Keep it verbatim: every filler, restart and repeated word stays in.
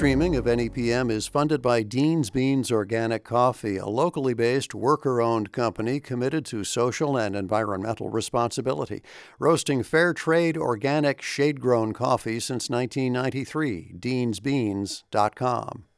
streaming of N E P M is funded by Dean's Beans Organic Coffee, a locally based, worker-owned company committed to social and environmental responsibility, roasting fair trade, organic, shade-grown coffee since nineteen ninety-three. deans beans dot com.